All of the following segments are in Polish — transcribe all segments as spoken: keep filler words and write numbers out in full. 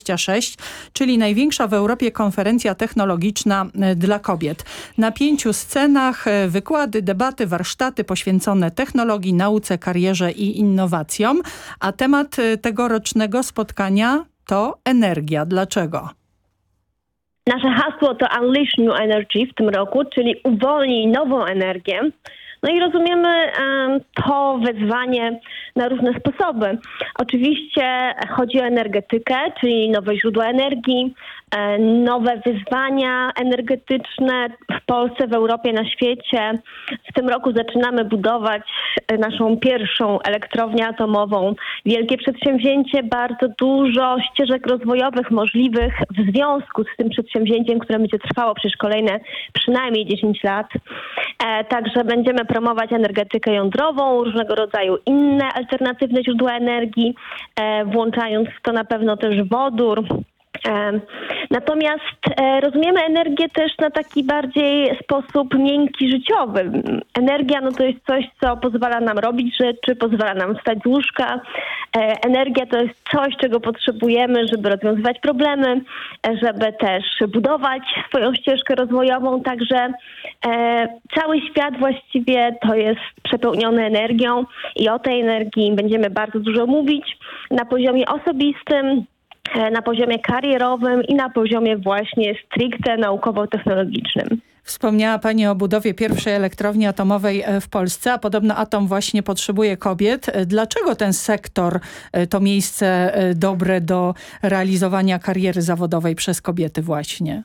sześć, czyli największa w Europie konferencja technologiczna dla kobiet. Na pięciu scenach wykłady, debaty, warsztaty poświęcone technologii, nauce, karierze i innowacjom. A temat tegorocznego spotkania to energia. Dlaczego? Nasze hasło to Unleash New Energy w tym roku, czyli uwolnij nową energię. No i rozumiemy um, to wezwanie na różne sposoby. Oczywiście chodzi o energetykę, czyli nowe źródła energii, e, nowe wyzwania energetyczne w Polsce, w Europie, na świecie. W tym roku zaczynamy budować naszą pierwszą elektrownię atomową. Wielkie przedsięwzięcie, bardzo dużo ścieżek rozwojowych możliwych w związku z tym przedsięwzięciem, które będzie trwało przez kolejne przynajmniej dziesięć lat. E, także będziemy promować energetykę jądrową, różnego rodzaju inne alternatywne źródła energii, e, włączając w to na pewno też wodór. E, natomiast e, rozumiemy energię też na taki bardziej sposób miękki, życiowy. Energia no to jest coś, co pozwala nam robić rzeczy, pozwala nam wstać z łóżka. E, energia to jest coś, czego potrzebujemy, żeby rozwiązywać problemy, e, żeby też budować swoją ścieżkę rozwojową. Także e, cały świat właściwie to jest przepełniony energią i o tej energii będziemy bardzo dużo mówić na poziomie osobistym, na poziomie karierowym i na poziomie właśnie stricte naukowo-technologicznym. Wspomniała Pani o budowie pierwszej elektrowni atomowej w Polsce, a podobno atom właśnie potrzebuje kobiet. Dlaczego ten sektor to miejsce dobre do realizowania kariery zawodowej przez kobiety właśnie?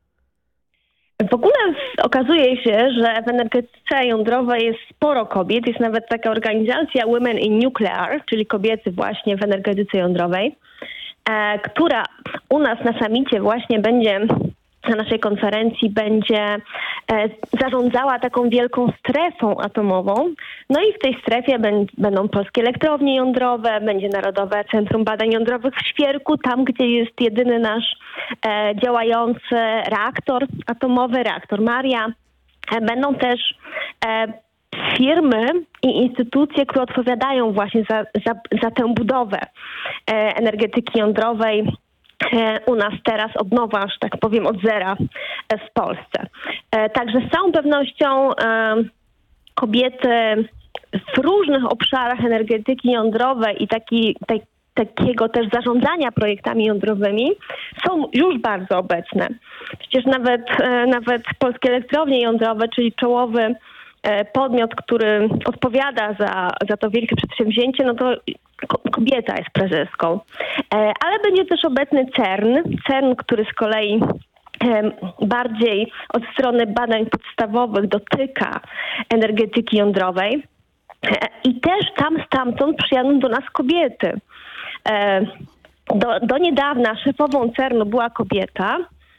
W ogóle okazuje się, że w energetyce jądrowej jest sporo kobiet. Jest nawet taka organizacja Women in Nuclear, czyli kobiety właśnie w energetyce jądrowej, e, która u nas na summicie właśnie będzie, na naszej konferencji będzie e, zarządzała taką wielką strefą atomową. No i w tej strefie ben, będą polskie elektrownie jądrowe, będzie Narodowe Centrum Badań Jądrowych w Świerku, tam gdzie jest jedyny nasz e, działający reaktor atomowy, reaktor Maria. E, będą też e, firmy i instytucje, które odpowiadają właśnie za, za, za tę budowę e, energetyki jądrowej u nas teraz od nowa, że tak powiem, od zera w Polsce. Także z całą pewnością kobiety w różnych obszarach energetyki jądrowej i taki, tak, takiego też zarządzania projektami jądrowymi są już bardzo obecne. Przecież nawet, nawet polskie elektrownie jądrowe, czyli czołowy podmiot, który odpowiada za, za to wielkie przedsięwzięcie, no to kobieta jest prezeską. Ale będzie też obecny CERN, CERN, który z kolei bardziej od strony badań podstawowych dotyka energetyki jądrowej. I też tam stamtąd przyjadą do nas kobiety. Do, do niedawna szefową CERN-u była kobieta,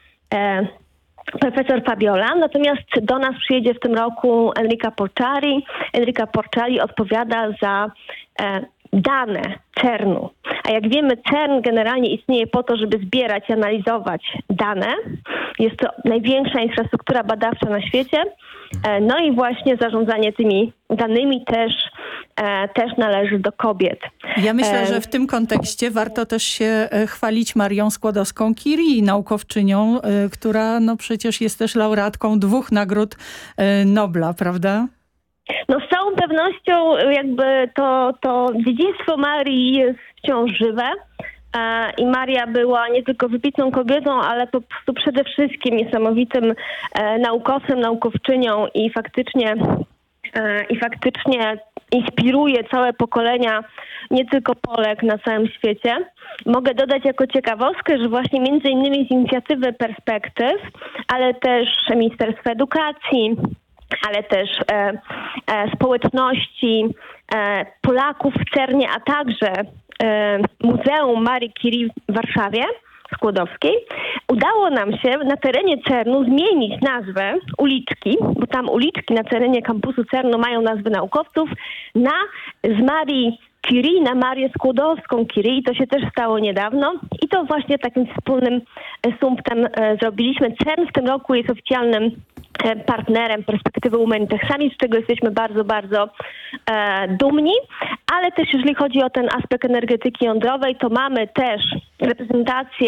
profesor Fabiola, natomiast do nas przyjedzie w tym roku Enrica Porciari. Enrica Porciari odpowiada za e, dane CERN-u. A jak wiemy, CERN generalnie istnieje po to, żeby zbierać i analizować dane. Jest to największa infrastruktura badawcza na świecie. E, no i właśnie zarządzanie tymi danymi też, e, też należy do kobiet. Ja myślę, że w tym kontekście warto też się chwalić Marią Skłodowską-Curie, naukowczynią, która no przecież jest też laureatką dwóch nagród Nobla, prawda? No z całą pewnością jakby to, to dziedzictwo Marii jest wciąż żywe. I Maria była nie tylko wybitną kobietą, ale po prostu przede wszystkim niesamowitym naukowcem, naukowczynią i faktycznie i faktycznie inspiruje całe pokolenia, nie tylko Polek na całym świecie. Mogę dodać jako ciekawostkę, że właśnie między innymi z inicjatywy Perspektyw, ale też Ministerstwa Edukacji, ale też e, e, społeczności e, Polaków w CERN-ie, a także e, Muzeum Marii Curie w Warszawie, Skłodowskiej, udało nam się na terenie CERN-u zmienić nazwę uliczki, bo tam uliczki na terenie kampusu CERN-u mają nazwy naukowców, na z Marii Curie na Marię Skłodowską-Curie i to się też stało niedawno i to właśnie takim wspólnym sumptem e, zrobiliśmy. CERN w tym roku jest oficjalnym e, partnerem Perspektywy Women Tech Summit, z czego jesteśmy bardzo, bardzo e, dumni, ale też jeżeli chodzi o ten aspekt energetyki jądrowej, to mamy też reprezentację